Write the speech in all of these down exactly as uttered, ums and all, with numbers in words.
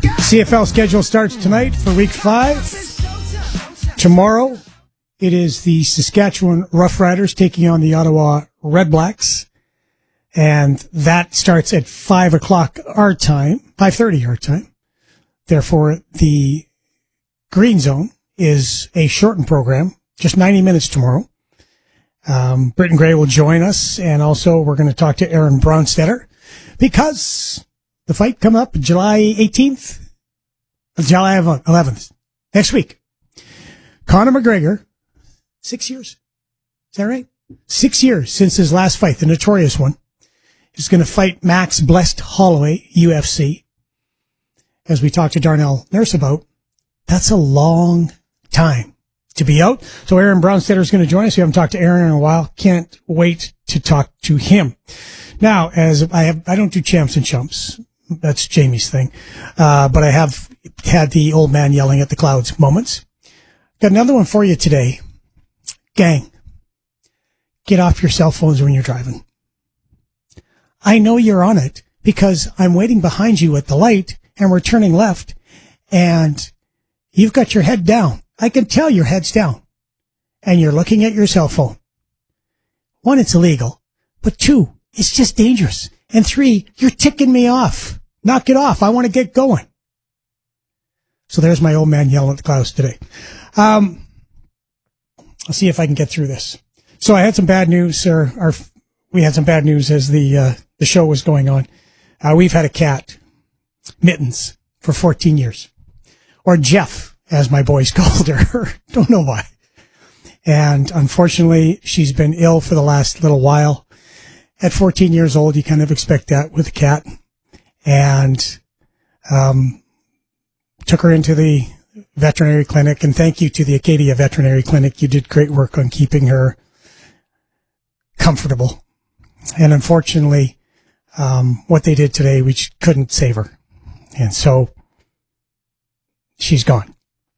C F L schedule starts tonight for week five. Tomorrow, it is the Saskatchewan Roughriders taking on the Ottawa Redblacks. And that starts at five o'clock our time, five thirty our time. Therefore, the Green Zone is a shortened program, just ninety minutes tomorrow. Um, Britton Gray will join us, and also we're going to talk to Aaron Bronstetter because the fight coming up July eighteenth, July eleventh, next week. Conor McGregor, six years. Is that right? Six years since his last fight, the notorious one. He's going to fight Max Blessed Holloway, U F C. As we talked to Darnell Nurse about, that's a long time to be out. So Aaron Bronstetter is going to join us. We haven't talked to Aaron in a while. Can't wait to talk to him. Now, as I have, I don't do champs and chumps. That's Jamie's thing. Uh, but I have had the old man yelling at the clouds moments. Got another one for you today. Gang, get off your cell phones when you're driving. I know you're on it because I'm waiting behind you at the light and we're turning left and you've got your head down. I can tell your head's down and you're looking at your cell phone. One, it's illegal, but two, it's just dangerous. And three, you're ticking me off. Knock it off. I want to get going. So there's my old man yelling at the clouds today. Um, I'll see if I can get through this. So I had some bad news, or, or we had some bad news as the, uh, the show was going on. Uh, we've had a cat, Mittens, for fourteen years. Or Jeff, as my boys called her. Don't know why. And unfortunately, she's been ill for the last little while. At fourteen years old, you kind of expect that with a cat. And, um, took her into the veterinary clinic, and thank you to the Acadia Veterinary Clinic. You did great work on keeping her comfortable. And unfortunately, um, what they did today, we just couldn't save her. And so she's gone.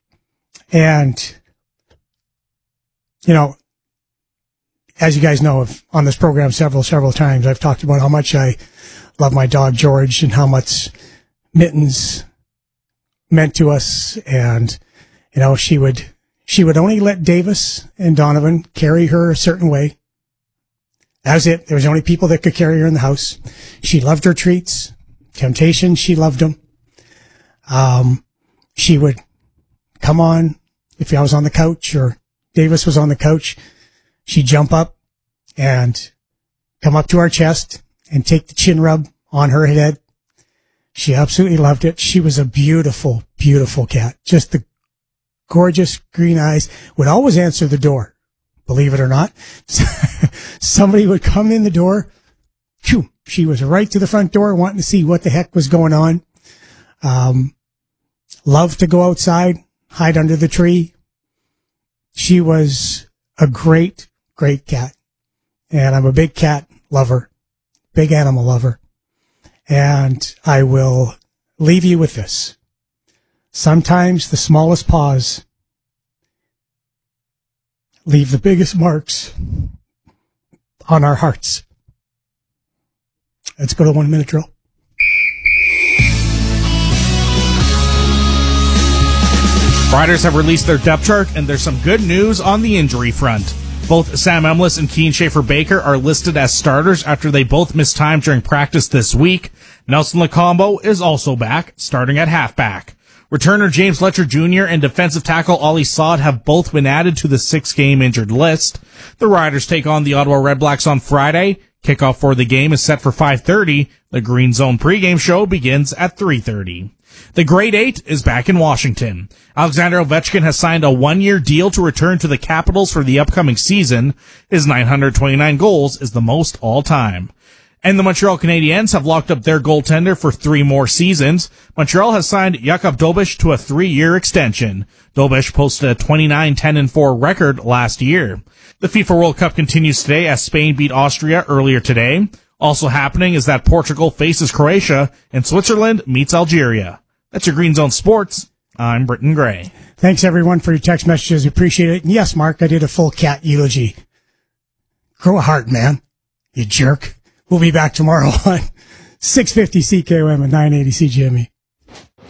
And, you know, as you guys know, on this program several, several times, I've talked about how much I love my dog, George, and how much Mittens meant to us. And, you know, she would, she would only let Davis and Donovan carry her a certain way. That was it. There was only people that could carry her in the house. She loved her treats. Temptation, she loved them. Um, she would come on, if I was on the couch or Davis was on the couch, she'd jump up and come up to our chest and take the chin rub on her head. She absolutely loved it. She was a beautiful, beautiful cat. Just the gorgeous green eyes. Would always answer the door, believe it or not. Somebody would come in the door. Phew, she was right to the front door wanting to see what the heck was going on. Um, loved to go outside, hide under the tree. She was a great, great cat. And I'm a big cat lover, big animal lover. And I will leave you with this. Sometimes the smallest paws leave the biggest marks on our hearts. Let's go to one minute drill. Riders have released their depth chart, and there's some good news on the injury front. Both Sam Emlis and Keen Schaefer-Baker are listed as starters after they both missed time during practice this week. Nelson Lacombo is also back, starting at halfback. Returner James Letcher Junior and defensive tackle Ollie Saad have both been added to the six-game injured list. The Riders take on the Ottawa Redblacks on Friday. Kickoff for the game is set for five thirty. The Green Zone pregame show begins at three thirty. The Grade eight is back in Washington. Alexander Ovechkin has signed a one-year deal to return to the Capitals for the upcoming season. His nine hundred twenty-nine goals is the most all-time. And the Montreal Canadiens have locked up their goaltender for three more seasons. Montreal has signed Jakub Dobeš to a three-year extension. Dobeš posted a twenty-nine ten and four record last year. The FIFA World Cup continues today as Spain beat Austria earlier today. Also happening is that Portugal faces Croatia and Switzerland meets Algeria. That's your Green Zone Sports. I'm Britton Gray. Thanks, everyone, for your text messages. We appreciate it. And yes, Mark, I did a full cat eulogy. Grow a heart, man. You jerk. We'll be back tomorrow on six fifty C K O M and nine eighty C G M E.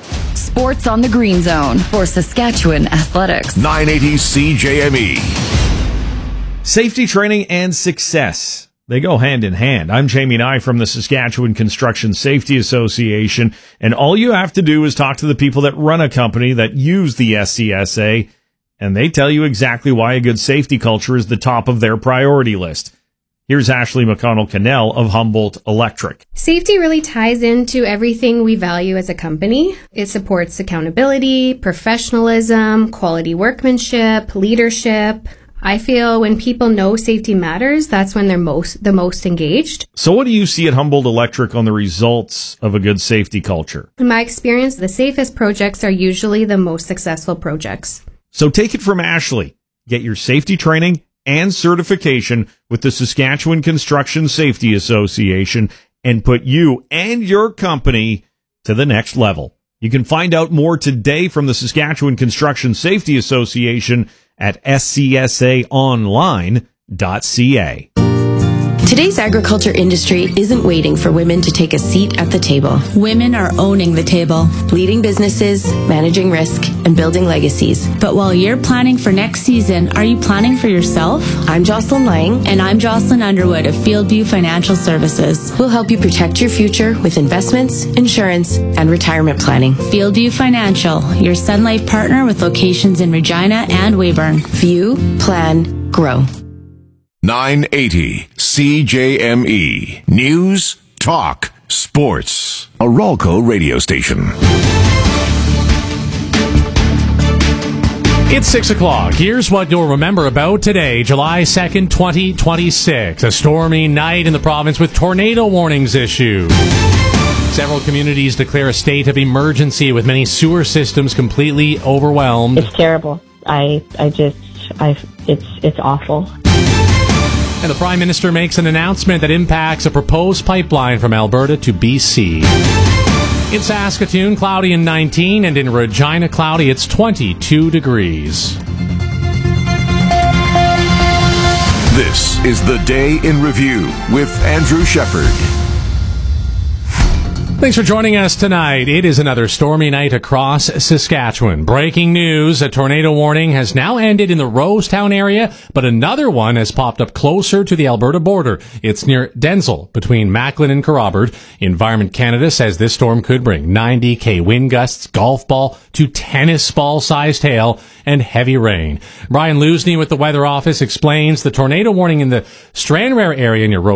Sports on the Green Zone for Saskatchewan Athletics. nine eighty C J M E. Safety training and success. They go hand in hand. I'm Jamie Nye from the Saskatchewan Construction Safety Association, and all you have to do is talk to the people that run a company that use the S C S A, and they tell you exactly why a good safety culture is the top of their priority list. Here's Ashley McConnell-Cannell of Humboldt Electric. Safety really ties into everything we value as a company. It supports accountability, professionalism, quality workmanship, leadership. I feel when people know safety matters, that's when they're most the most engaged. So what do you see at Humboldt Electric on the results of a good safety culture? In my experience, the safest projects are usually the most successful projects. So take it from Ashley. Get your safety training and certification with the Saskatchewan Construction Safety Association and put you and your company to the next level. You can find out more today from the Saskatchewan Construction Safety Association at s c s a online dot c a. Today's agriculture industry isn't waiting for women to take a seat at the table. Women are owning the table, leading businesses, managing risk, and building legacies. But while you're planning for next season, are you planning for yourself? I'm Jocelyn Lang. And I'm Jocelyn Underwood of Fieldview Financial Services. We'll help you protect your future with investments, insurance, and retirement planning. Fieldview Financial, your Sun Life partner with locations in Regina and Weyburn. View, plan, grow. nine eighty C J M E. News, talk, sports. A Ralco radio station. It's six o'clock. Here's what you'll remember about today, July second, twenty twenty-six. A stormy night in the province with tornado warnings issued. Several communities declare a state of emergency with many sewer systems completely overwhelmed. It's terrible. I, I just, I, it's, it's awful. And the Prime Minister makes an announcement that impacts a proposed pipeline from Alberta to B C. In Saskatoon, cloudy and nineteen, and in Regina, cloudy, it's twenty-two degrees. This is the Day in Review with Andrew Shepard. Thanks for joining us tonight. It is another stormy night across Saskatchewan. Breaking news, a tornado warning has now ended in the Rosetown area, but another one has popped up closer to the Alberta border. It's near Denzel, between Macklin and Carrobert. Environment Canada says this storm could bring ninety K wind gusts, golf ball to tennis ball sized hail, and heavy rain. Brian Lusney with the Weather Office explains the tornado warning in the Stranraer area near Rosetown